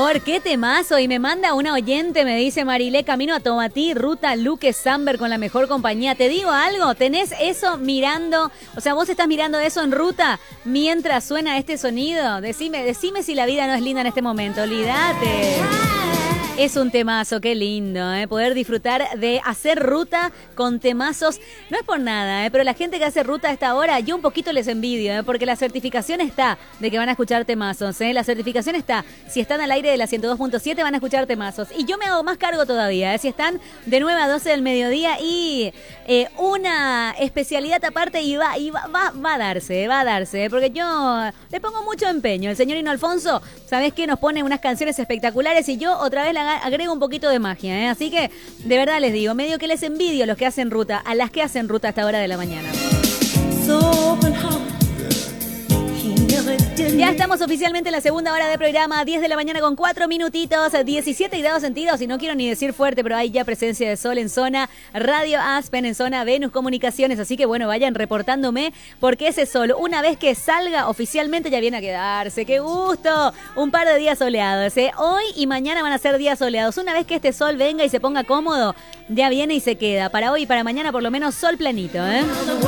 favor, qué temazo. Y me manda una oyente, me dice Marilé, camino a Tomatí, ruta Luque Samber con la mejor compañía. Te digo algo, tenés eso mirando, o sea, vos estás mirando eso en ruta mientras suena este sonido. Decime si la vida no es linda en este momento, olvídate. Es un temazo, qué lindo, poder disfrutar de hacer ruta con temazos. No es por nada, pero la gente que hace ruta a esta hora, yo un poquito les envidio, porque la certificación está de que van a escuchar temazos. La certificación está, si están al aire de la 102.7 van a escuchar temazos. Y yo me hago más cargo todavía, si están de 9 a 12 del mediodía y una especialidad aparte y va a darse, porque yo le pongo mucho empeño. El señor Hino Alfonso, ¿sabés qué? Nos pone unas canciones espectaculares y yo otra vez le agrego un poquito de magia, Así que, de verdad les digo, medio que les envidio los que hacen ruta, a las que hacen ruta a esta hora de la mañana. Ya estamos oficialmente en la segunda hora de programa, 10 de la mañana con 4 minutitos, 17 grados centígrados, y no quiero ni decir fuerte, pero hay ya presencia de sol en zona Radio Aspen, en zona Venus Comunicaciones, así que bueno, vayan reportándome, porque ese sol, una vez que salga oficialmente, ya viene a quedarse. ¡Qué gusto! Un par de días soleados, Hoy y mañana van a ser días soleados. Una vez que este sol venga y se ponga cómodo, ya viene y se queda. Para hoy y para mañana, por lo menos, sol planito,